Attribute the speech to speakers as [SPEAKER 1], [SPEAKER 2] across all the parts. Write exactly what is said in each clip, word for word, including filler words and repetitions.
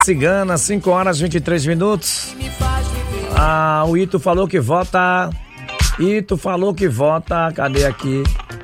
[SPEAKER 1] Cigana, cinco horas e vinte e três minutos. Ah, o Ito falou que vota. Ito falou que vota. Cadê aqui?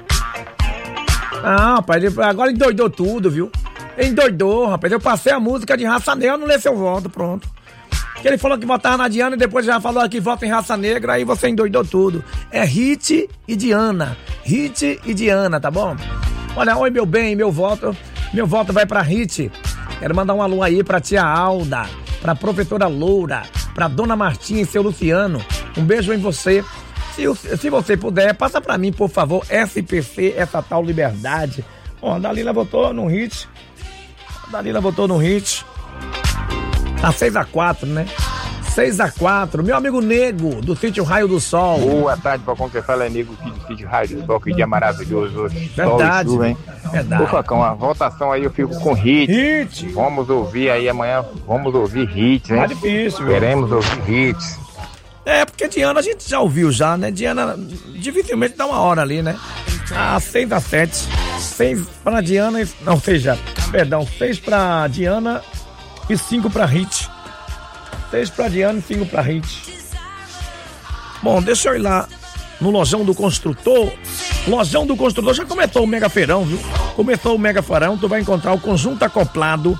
[SPEAKER 1] Ah, rapaz, ele agora endoidou tudo, viu? Endoidou, rapaz. Eu passei a música de Raça Negra, não lê seu voto, pronto. Ele falou que votava na Diana e depois já falou aqui vota em Raça Negra, aí você endoidou tudo. É Hit e Diana. Hit e Diana, tá bom? Olha, oi meu bem, meu voto. Meu voto vai pra Hit. Quero mandar um alô aí pra tia Alda, pra professora Loura, pra dona Martinha e seu Luciano. Um beijo em você. Se, se você puder, passa pra mim, por favor, S P C, essa tal liberdade. Ó, a Dalila votou no Hit. A Dalila votou no Hit. Tá seis a quatro, né? seis a quatro. Meu amigo Nego, do Sítio Raio do Sol.
[SPEAKER 2] Boa tarde, pra como você fala, é Nego aqui do Sítio Raio do Sol. Que dia maravilhoso hoje.
[SPEAKER 1] Verdade.
[SPEAKER 2] Sol, hein?
[SPEAKER 1] Verdade.
[SPEAKER 2] Ô, Facão, a votação aí eu fico com Hit.
[SPEAKER 1] Hit.
[SPEAKER 2] Vamos ouvir aí amanhã, vamos ouvir Hits, hein?
[SPEAKER 1] Tá difícil,
[SPEAKER 2] Queremos viu? ouvir Hits.
[SPEAKER 1] É, porque Diana a gente já ouviu já, né? Diana dificilmente dá uma hora ali, né? Ah, seis a sete. seis pra Diana e... Não, seja, perdão, seis pra Diana e cinco pra Hit. seis pra Diana e cinco pra Hit. Bom, deixa eu ir lá no Lojão do Construtor. Lojão do Construtor já começou o Mega Feirão, viu? Começou o Mega Feirão, tu vai encontrar o conjunto acoplado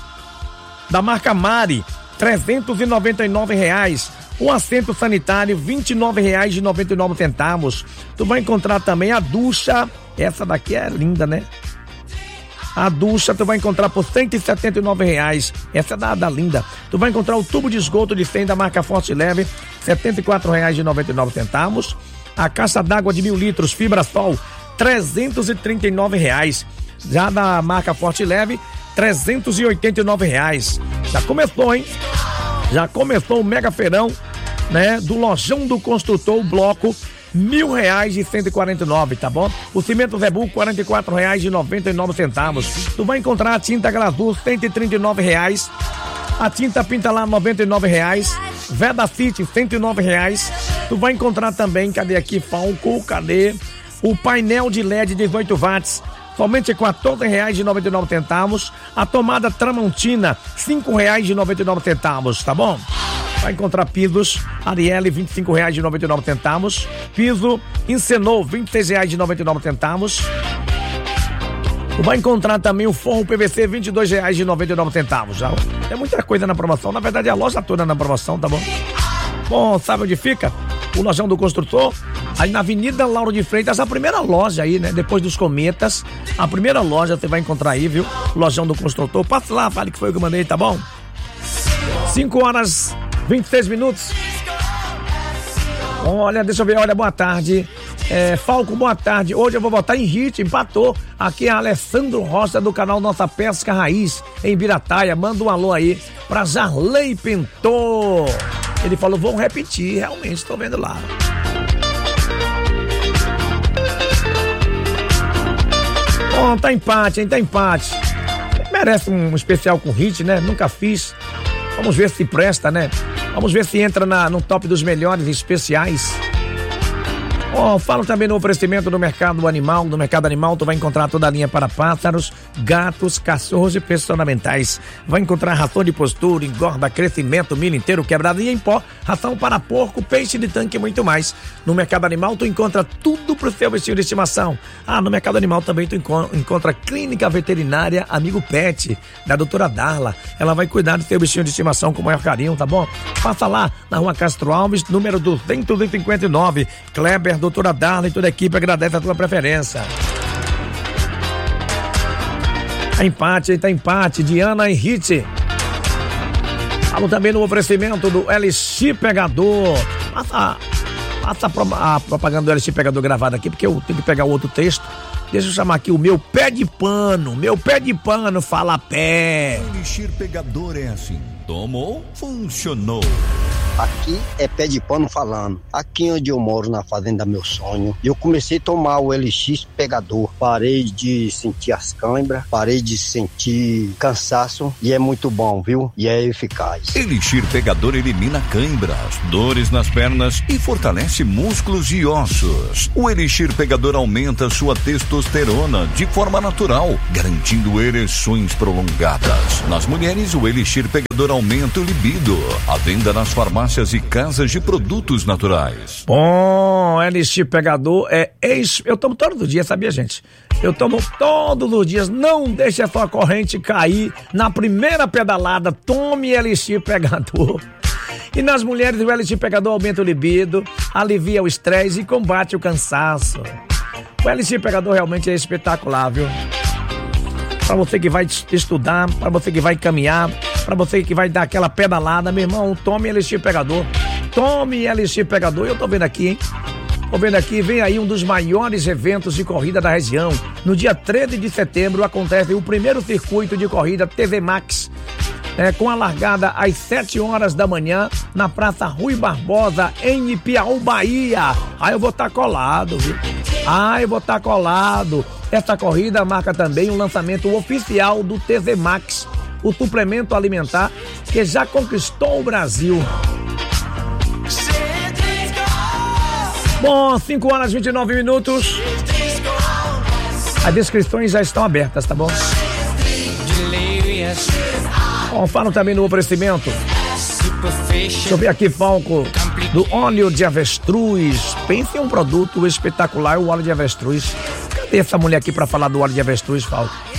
[SPEAKER 1] da marca Mari, trezentos e noventa e nove reais. O assento sanitário, vinte e nove reais e noventa e nove centavos. Tu vai encontrar também a ducha, essa daqui é linda, né? A ducha tu vai encontrar por cento e setenta e nove reais. Essa é da, da linda. Tu vai encontrar o tubo de esgoto de cem da marca Forte Leve, setenta e quatro reais e noventa e nove centavos. A caixa d'água de mil litros Fibra Sol, trezentos e trinta e nove reais. Já da marca Forte Leve, trezentos e oitenta e nove reais. Já começou, hein? Já começou o Mega Feirão, né? Do Lojão do Construtor, o bloco, mil reais e cento e quarenta e nove, tá bom? O cimento Zebu, quarenta e quatro reais e noventa e nove centavos. Tu vai encontrar a tinta Glazur, cento e trinta e nove reais. A tinta Pinta Lá, noventa e nove reais. Veda City, cento e nove reais. Tu vai encontrar também, cadê aqui, Falco, cadê? O painel de L E D dezoito watts, somente quatorze reais e noventa e nove centavos. A tomada Tramontina, cinco reais e noventa e nove centavos, tá bom? Vai encontrar pisos Arielle, vinte e cinco reais e noventa e nove centavos. Piso Encenou, vinte e seis reais e noventa e nove centavos. Vai encontrar também o forro P V C, vinte e dois reais e noventa e nove centavos. Já tem muita coisa na promoção. Na verdade, a loja toda na promoção, tá bom? Bom, sabe onde fica? O Lojão do Construtor, aí na Avenida Lauro de Freitas, a primeira loja aí, né? Depois dos Cometas, a primeira loja você vai encontrar aí, viu? O Lojão do Construtor. Passa lá, fale que foi o que eu mandei, tá bom? cinco horas e vinte e seis minutos. Olha, deixa eu ver, olha, boa tarde. É, Falco, boa tarde. Hoje eu vou votar em Hit, empatou. Aqui é Alessandro Rocha do canal Nossa Pesca Raiz, em Birataia. Manda um alô aí pra Jarley Pintor. Ele falou, vou repetir, realmente, tô vendo lá. Bom, tá empate, hein, tá empate. Merece um especial com Hit, né? Nunca fiz. Vamos ver se presta, né? Vamos ver se entra na, no top dos melhores especiais. Oh, falo também no oferecimento do Mercado Animal. No Mercado Animal tu vai encontrar toda a linha para pássaros, gatos, cachorros e peças ornamentais. Vai encontrar ração de postura, engorda, crescimento, milho inteiro, quebrado e em pó, ração para porco, peixe de tanque e muito mais. No Mercado Animal tu encontra tudo pro seu bichinho de estimação. Ah, no Mercado Animal também tu enco- encontra Clínica Veterinária Amigo Pet, da doutora Darla. Ela vai cuidar do seu bichinho de estimação com o maior carinho, tá bom? Passa lá na Rua Castro Alves, número duzentos e cinquenta e nove. Kleber, doutora Darla e toda a equipe agradece a tua preferência. Tá empate, tá empate. Diana e Hit. Falo também no oferecimento do L X Pegador. Passa, passa a propaganda do L X Pegador gravada aqui, porque eu tenho que pegar o outro texto. Deixa eu chamar aqui o meu pé de pano. Meu pé de pano fala pé.
[SPEAKER 3] Elixir Pegador é assim. Tomou, funcionou.
[SPEAKER 4] Aqui é pé de pano falando. Aqui onde eu moro, na fazenda Meu Sonho, eu comecei a tomar o Elixir Pegador. Parei de sentir as câimbras, parei de sentir cansaço e é muito bom, viu? E é eficaz.
[SPEAKER 3] Elixir Pegador elimina câimbras, dores nas pernas e fortalece músculos e ossos. O Elixir Pegador aumenta sua testosterona de forma natural, garantindo ereções prolongadas. Nas mulheres, o Elixir Pegador aumenta o libido. À venda nas farmácias e casas de produtos naturais.
[SPEAKER 1] Bom, Elixir Pegador é ex... Eu tomo todo dia, sabia, gente? Eu tomo todos os dias. Não deixe a sua corrente cair na primeira pedalada. Tome Elixir Pegador. E nas mulheres, o Elixir Pegador aumenta o libido, alivia o estresse e combate o cansaço. O Elixir Pegador realmente é espetacular, viu? Para você que vai estudar, para você que vai caminhar, para você que vai dar aquela pedalada, meu irmão, tome Elixir Pegador. Tome Elixir Pegador. Eu tô vendo aqui, hein? Tô vendo aqui, vem aí um dos maiores eventos de corrida da região. No dia treze de setembro acontece o primeiro circuito de corrida T V Max, é, com a largada às sete horas da manhã na Praça Rui Barbosa, em Ipiaú, Bahia. Ah, eu vou estar tá colado, viu? Ah, eu vou estar tá colado. Esta corrida marca também o lançamento oficial do T V Max, o suplemento alimentar que já conquistou o Brasil. Bom, cinco horas e vinte e nove minutos. As inscrições já estão abertas, tá bom? Bom, falam também no oferecimento. Deixa eu ver aqui, Falco, do óleo de avestruz. Pense em um produto espetacular, o óleo de avestruz. Cadê essa mulher aqui pra falar do óleo de avestruz, Falco?